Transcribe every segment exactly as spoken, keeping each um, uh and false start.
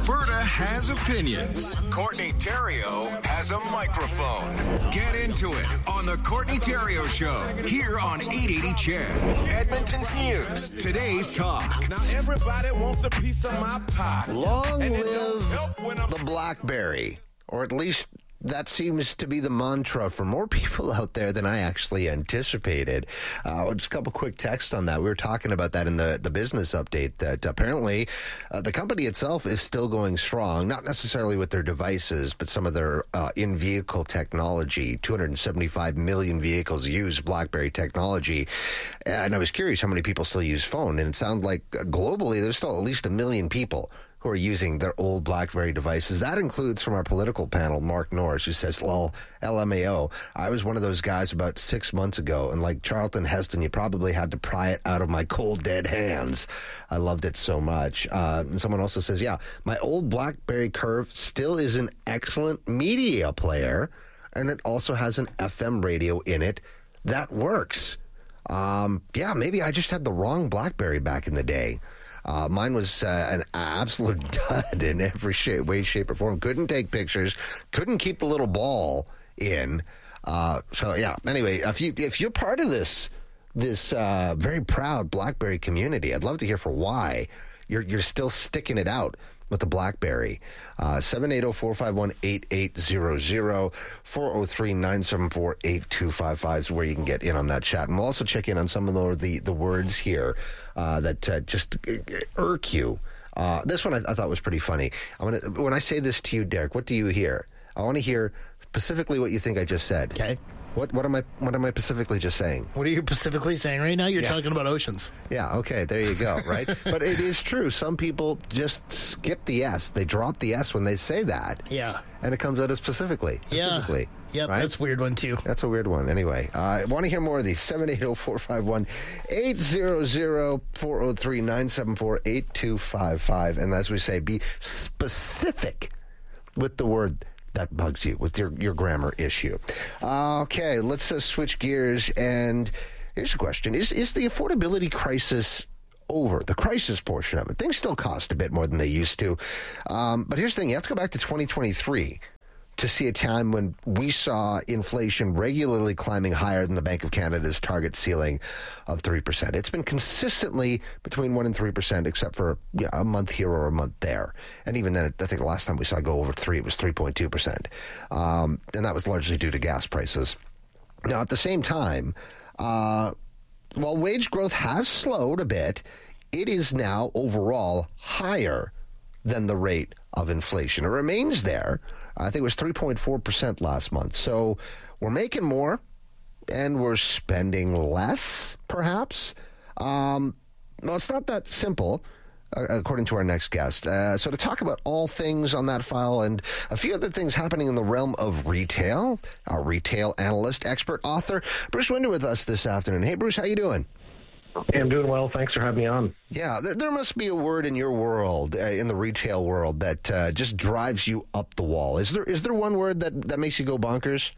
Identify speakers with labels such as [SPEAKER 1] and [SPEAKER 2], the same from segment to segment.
[SPEAKER 1] Alberta has opinions. Courtney Theriault has a microphone. Get into it on the Courtney Theriault Show here on eight eighty C H E D. Edmonton's news. Today's talk.
[SPEAKER 2] Now everybody wants a piece of my pie.
[SPEAKER 3] Long
[SPEAKER 2] And it
[SPEAKER 3] live
[SPEAKER 2] don't help when I'm
[SPEAKER 3] the BlackBerry, or at least that seems to be the mantra for more people out there than I actually anticipated. Uh, just a couple quick texts on that. We were talking about that in the, the business update, that apparently uh, the company itself is still going strong, not necessarily with their devices, but some of their uh, in-vehicle technology. two hundred seventy-five million vehicles use BlackBerry technology. And I was curious how many people still use phone. And it sounded like uh, globally there's still at least a million people who are using their old BlackBerry devices. That includes, from our political panel, Mark Norris, who says, well, L M A O, I was one of those guys about six months ago, and like Charlton Heston, you probably had to pry it out of my cold, dead hands. I loved it so much. Uh, and someone also says, yeah, my old BlackBerry Curve still is an excellent media player, and it also has an F M radio in it that works. Um, yeah, maybe I just had the wrong BlackBerry back in the day. Uh, mine was uh, an absolute dud in every shape, way, shape, or form. Couldn't take pictures. Couldn't keep the little ball in. Uh, so, yeah, anyway, if, you, if you're part of this this uh, very proud BlackBerry community, I'd love to hear for why you're, you're still sticking it out with the BlackBerry. Uh, seven eight zero, four five one, eight eight zero zero, four oh three, nine seven four, eight two five five is where you can get in on that chat. And we'll also check in on some of the the, the words here uh, that uh, just irk you. Uh, this one I, I thought was pretty funny. I wanna, when I say this to you, Derek, what do you hear? I want to hear specifically what you think I just said.
[SPEAKER 4] Okay.
[SPEAKER 3] What what am I what am I specifically just saying?
[SPEAKER 4] What are you specifically saying right now? You're
[SPEAKER 3] Yeah.
[SPEAKER 4] talking about oceans.
[SPEAKER 3] Yeah, okay, there you go, right? But it is true. Some people just skip the S. They drop the S when they say that.
[SPEAKER 4] Yeah.
[SPEAKER 3] And it comes out as specifically. Specifically.
[SPEAKER 4] Yeah. Yep,
[SPEAKER 3] right?
[SPEAKER 4] that's a weird one, too.
[SPEAKER 3] That's a weird one. Anyway, uh, I want to hear more of these. seven eight zero, four five one, eight zero zero, four oh three, nine seven four, eight two five five. And as we say, be specific with the word that bugs you, with your, your grammar issue. Uh, okay, let's uh, switch gears. And here's a question. Is, is the affordability crisis over? The crisis portion of it. Things still cost a bit more than they used to. Um, but here's the thing. You have to go back to twenty twenty-three to see a time when we saw inflation regularly climbing higher than the Bank of Canada's target ceiling of three percent. It's been consistently between one and three percent, except for yeah, a month here or a month there. And even then, I think the last time we saw it go over three, it was three point two percent. Um, and that was largely due to gas prices. Now, at the same time, uh, while wage growth has slowed a bit, it is now overall higher than the rate of inflation. It remains there. I think it was three point four percent last month. So we're making more and we're spending less, perhaps. Um, well, it's not that simple, uh, according to our next guest. Uh, so to talk about all things on that file and a few other things happening in the realm of retail, our retail analyst, expert, author, Bruce Winder with us this afternoon. Hey, Bruce, how you doing?
[SPEAKER 5] Hey, I'm doing well. Thanks for having me on.
[SPEAKER 3] Yeah, there, there must be a word in your world, uh, in the retail world, that uh, just drives you up the wall. Is there is there one word that, that makes you go bonkers?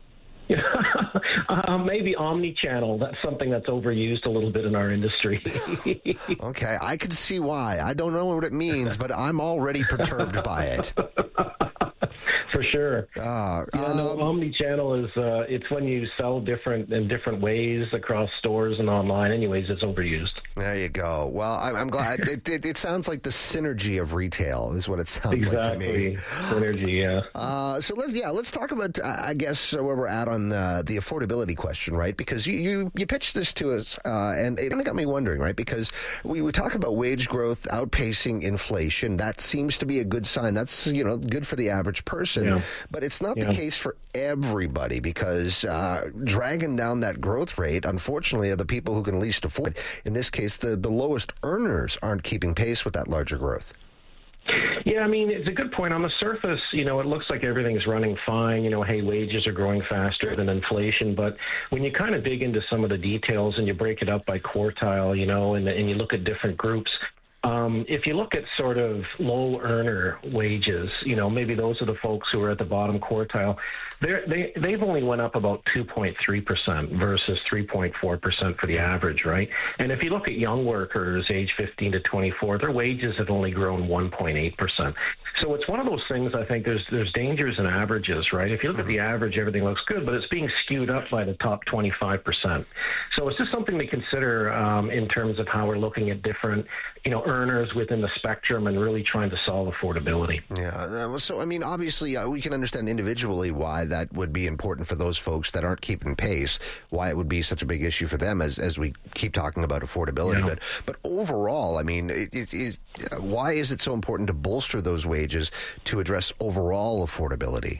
[SPEAKER 5] uh, maybe omni-channel. That's something that's overused a little bit in our industry.
[SPEAKER 3] Okay, I can see why. I don't know what it means, but I'm already perturbed by it.
[SPEAKER 5] For sure.
[SPEAKER 3] Uh,
[SPEAKER 5] yeah, no,
[SPEAKER 3] um,
[SPEAKER 5] omni-channel is, uh, it's when you sell different in different ways across stores and online. Anyways, it's overused.
[SPEAKER 3] There you go. Well, I, I'm glad. it, it, it sounds like the synergy of retail is what it sounds
[SPEAKER 5] Exactly.
[SPEAKER 3] like to me.
[SPEAKER 5] Synergy, yeah.
[SPEAKER 3] Uh, so let's yeah, let's talk about uh, I guess uh, where we're at on the, the affordability question, right? Because you, you, you pitched this to us, uh, and it kind of got me wondering, right? Because we, we talk about wage growth outpacing inflation. That seems to be a good sign. That's you know good for the average person,
[SPEAKER 5] Yeah.
[SPEAKER 3] but it's not
[SPEAKER 5] Yeah.
[SPEAKER 3] the case for everybody because uh, dragging down that growth rate, unfortunately, are the people who can least afford it. In this case, the, the lowest earners aren't keeping pace with that larger growth.
[SPEAKER 5] Yeah, I mean, it's a good point. On the surface, you know, it looks like everything's running fine. You know, hey, wages are growing faster than inflation. But when you kind of dig into some of the details and you break it up by quartile, you know, and, and you look at different groups, Um, if you look at sort of low earner wages, you know, maybe those are the folks who are at the bottom quartile. They're, they they've only went up about two point three percent versus three point four percent for the average, right? And if you look at young workers, age fifteen to twenty-four, their wages have only grown one point eight percent. So it's one of those things. I think there's there's dangers in averages, right? If you look at the average, everything looks good, but it's being skewed up by the top twenty-five percent. So it's just something to consider um, in terms of how we're looking at different, you know, earners within the spectrum and really trying to solve affordability.
[SPEAKER 3] Yeah. Uh, so, I mean, obviously, uh, we can understand individually why that would be important for those folks that aren't keeping pace, why it would be such a big issue for them as, as we keep talking about affordability.
[SPEAKER 5] Yeah.
[SPEAKER 3] But but overall, I mean, it, it, it, why is it so important to bolster those wages to address overall affordability?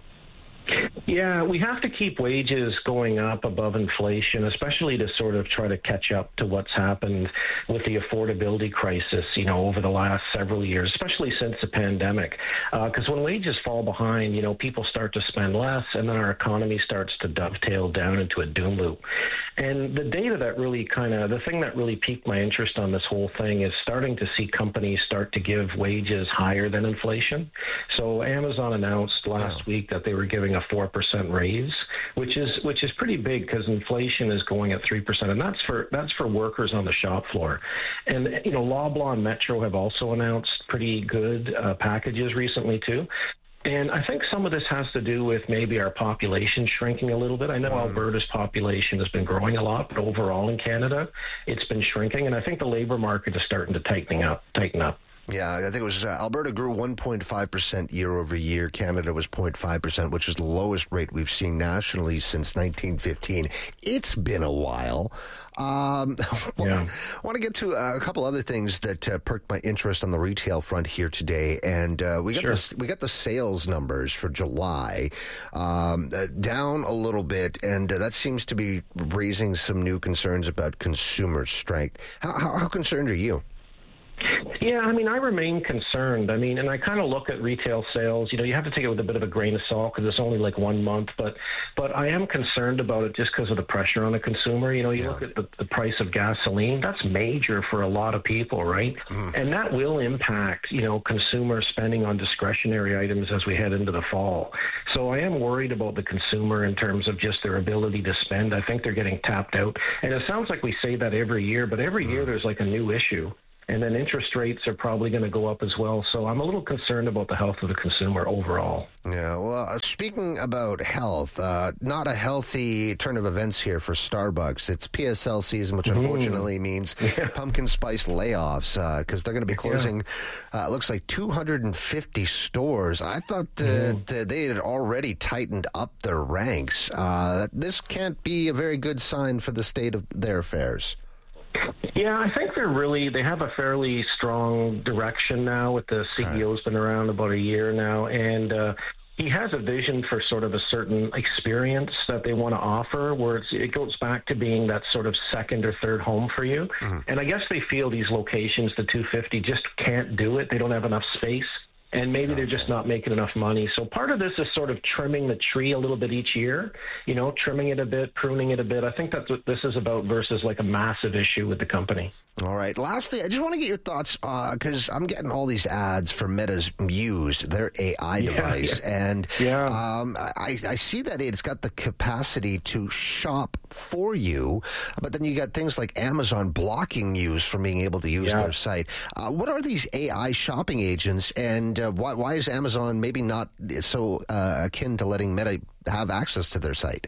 [SPEAKER 5] Yeah, we have to keep wages going up above inflation, especially to sort of try to catch up to what's happened with the affordability crisis, you know, over the last several years, especially since the pandemic. Because uh, when wages fall behind, you know, people start to spend less, and then our economy starts to dovetail down into a doom loop. And the data that really kind of, the thing that really piqued my interest on this whole thing is starting to see companies start to give wages higher than inflation. So Amazon announced last wow. week that they were giving a four percent raise, which is which is pretty big because inflation is going at three percent, and that's for that's for workers on the shop floor. And you know, Loblaw and Metro have also announced pretty good uh, packages recently too. And I think some of this has to do with maybe our population shrinking a little bit. I know mm. Alberta's population has been growing a lot, but overall in Canada, it's been shrinking, and I think the labor market is starting to tighten up. Tighten up.
[SPEAKER 3] Yeah, I think it was uh, Alberta grew one point five percent year over year. Canada was zero point five percent, which is the lowest rate we've seen nationally since nineteen fifteen. It's been a while. Um, yeah. I want to get to a couple other things that uh, perked my interest on the retail front here today, and uh, we got
[SPEAKER 5] sure.
[SPEAKER 3] this. We got the sales numbers for July um, uh, down a little bit, and uh, that seems to be raising some new concerns about consumer strength. How, how, how concerned are you?
[SPEAKER 5] Yeah, I mean, I remain concerned. I mean, and I kind of look at retail sales. You know, you have to take it with a bit of a grain of salt because it's only like one month. But but I am concerned about it just because of the pressure on the consumer. You know, you yeah. look at the, the price of gasoline. That's major for a lot of people, right? Mm. And that will impact, you know, consumer spending on discretionary items as we head into the fall. So I am worried about the consumer in terms of just their ability to spend. I think they're getting tapped out. And it sounds like we say that every year, but every mm. year there's like a new issue. And then interest rates are probably going to go up as well. So I'm a little concerned about the health of the consumer overall.
[SPEAKER 3] Yeah, well, uh, speaking about health, uh, not a healthy turn of events here for Starbucks. It's P S L season, which unfortunately mm. means yeah. pumpkin spice layoffs because uh, they're going to be closing, yeah. uh, it looks like two hundred fifty stores. I thought uh, mm. th- they had already tightened up their ranks. Uh, this can't be a very good sign for the state of their affairs.
[SPEAKER 5] Yeah, I think they're really, they have a fairly strong direction now with the C E O's been around about a year now, and uh, he has a vision for sort of a certain experience that they want to offer where it's, it goes back to being that sort of second or third home for you. Mm-hmm. And I guess they feel these locations, the two fifty, just can't do it. They don't have enough space. And maybe they're just not making enough money. So part of this is sort of trimming the tree a little bit each year, you know, trimming it a bit, pruning it a bit. I think that's what this is about versus like a massive issue with the company.
[SPEAKER 3] All right. Lastly, I just want to get your thoughts because uh, I'm getting all these ads for Meta's Muse, their A I
[SPEAKER 5] yeah,
[SPEAKER 3] device.
[SPEAKER 5] Yeah.
[SPEAKER 3] And
[SPEAKER 5] yeah.
[SPEAKER 3] Um, I, I see that it's got the capacity to shop for you, but then you got things like Amazon blocking you from being able to use yeah. their site. Uh, what are these A I shopping agents, and uh, why, why is Amazon maybe not so uh, akin to letting Meta have access to their site?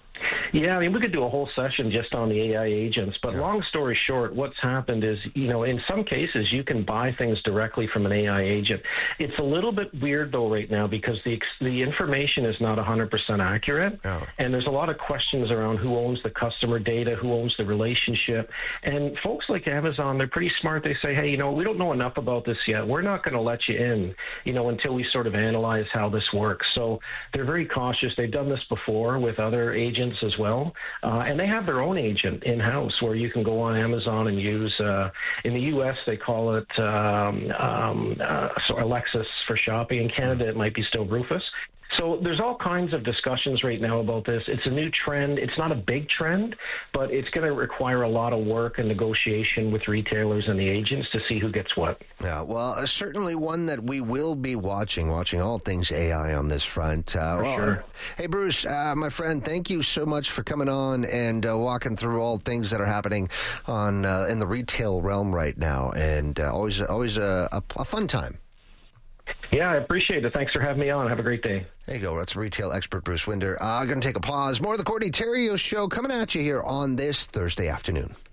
[SPEAKER 5] Yeah, I mean, we could do a whole session just on the A I agents, but yeah. long story short, what's happened is, you know, in some cases you can buy things directly from an A I agent. It's a little bit weird, though, right now because the the information is not one hundred percent accurate, oh. and there's a lot of questions around who owns the customer data, who owns the relationship, and folks like Amazon, they're pretty smart. They say, hey, you know, we don't know enough about this yet. We're not going to let you in, you know, until we sort of analyze how this works. So they're very cautious. They've done this before with other agents as well. well. Uh, and they have their own agent in-house where you can go on Amazon and use, uh, in the U S they call it um, um, uh, so Alexis for shopping. In Canada, it might be still Rufus. So there's all kinds of discussions right now about this. It's a new trend. It's not a big trend, but it's going to require a lot of work and negotiation with retailers and the agents to see who gets what.
[SPEAKER 3] Yeah, well, uh, certainly one that we will be watching, watching all things A I on this front. Uh,
[SPEAKER 5] For
[SPEAKER 3] well,
[SPEAKER 5] sure.
[SPEAKER 3] Hey, Bruce, uh, my friend, thank you so much for coming on and uh, walking through all things that are happening on uh, in the retail realm right now, and uh, always, always a, a, a fun time.
[SPEAKER 5] Yeah, I appreciate it. Thanks for having me on. Have a great day.
[SPEAKER 3] There you go. That's retail expert Bruce Winder. I'm uh, going to take a pause. More of the Courtney Theriault Show coming at you here on this Thursday afternoon.